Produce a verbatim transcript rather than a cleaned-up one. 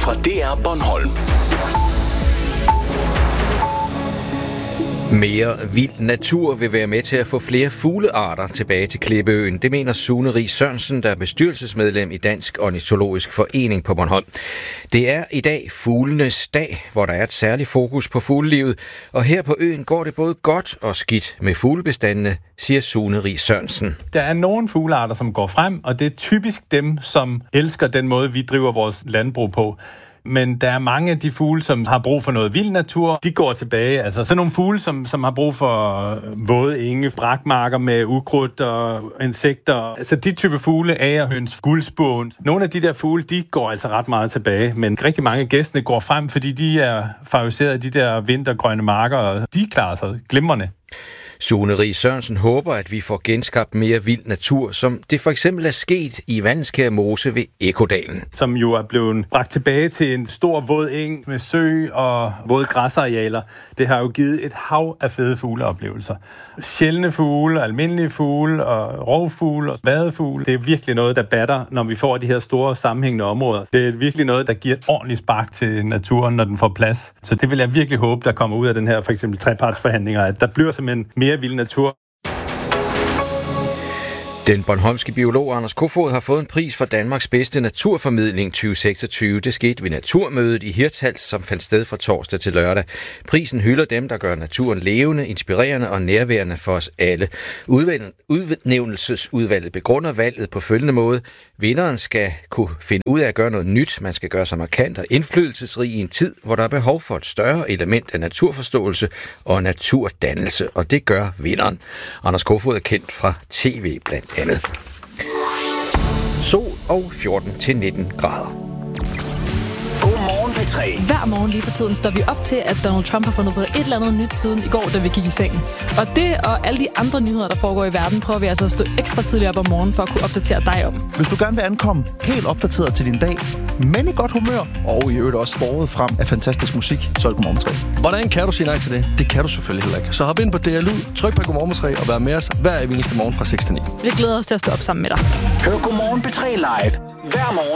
fra D R Bornholm. Mere vild natur vil være med til at få flere fuglearter tilbage til Klippeøen. Det mener Sune Rig Sørensen, der er bestyrelsesmedlem i Dansk Ornitologisk Forening på Bornholm. Det er i dag fuglenes dag, hvor der er et særligt fokus på fuglelivet. Og her på øen går det både godt og skidt med fuglebestandene, siger Sune Rig Sørensen. Der er nogle fuglearter, som går frem, og det er typisk dem, som elsker den måde, vi driver vores landbrug på. Men der er mange af de fugle, som har brug for noget vild natur, de går tilbage. Altså sådan nogle fugle, som, som har brug for våde enge, brakmarker med ukrudt og insekter. Altså de type fugle, agerhøns, guldspurven. Nogle af de der fugle, de går altså ret meget tilbage. Men rigtig mange af gæstene går frem, fordi de er favoriseret af de der vintergrønne marker, og de klarer sig glimrende. Sune Rig Sørensen håber, at vi får genskabt mere vild natur, som det for eksempel er sket i Vandskær Mose ved Ekkodalen. Som jo er blevet bragt tilbage til en stor våd eng med sø og våde græsarealer. Det har jo givet et hav af fede fugleoplevelser. Sjældne fugle, almindelige fugle og rovfugle og vadefugle. Det er virkelig noget, der batter, når vi får de her store sammenhængende områder. Det er virkelig noget, der giver et ordentligt spark til naturen, når den får plads. Så det vil jeg virkelig håbe, der kommer ud af den her for eksempel trepartsforhandlinger, at der bliver simpelthen mere vild natur. Den bornholmske biolog Anders Kofod har fået en pris for Danmarks bedste naturformidling tyve seksogtyve. Det skete ved Naturmødet i Hirtshals, som fandt sted fra torsdag til lørdag. Prisen hylder dem, der gør naturen levende, inspirerende og nærværende for os alle. Udnævnelsesudvalget begrunder valget på følgende måde. Vinderen skal kunne finde ud af at gøre noget nyt. Man skal gøre sig markant og indflydelsesrig i en tid, hvor der er behov for et større element af naturforståelse og naturdannelse. Og det gør vinderen. Anders Kofod er kendt fra tv blandt andet. Sol og fjorten til nitten grader. Godmorgen P tre. Hver morgen lige for tiden står vi op til, at Donald Trump har fundet på et eller andet nyt siden i går, da vi gik i seng. Og det og alle de andre nyheder, der foregår i verden, prøver vi altså at stå ekstra tidligt op om morgenen for at kunne opdatere dig om. Hvis du gerne vil ankomme helt opdateret til din dag, men i godt humør, og i øvrigt også båret frem af fantastisk musik, så er det Godmorgen P tre. Hvordan kan du sige nej til det? Det kan du selvfølgelig heller ikke. Så hop ind på D R Lyd, tryk på Godmorgen P tre og vær med os hver eneste morgen fra seks til ni. Vi glæder os til at stå op sammen med dig. Hør Godmorgen P tre live hver morgen